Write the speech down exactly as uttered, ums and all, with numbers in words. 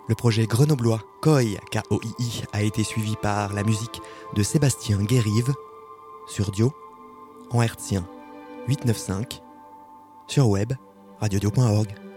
Le projet grenoblois Koi, K O I I, a été suivi par la musique de Sébastien Guérive sur Dio, en hertzien huit cent quatre-vingt-quinze, sur web, radiodio point org.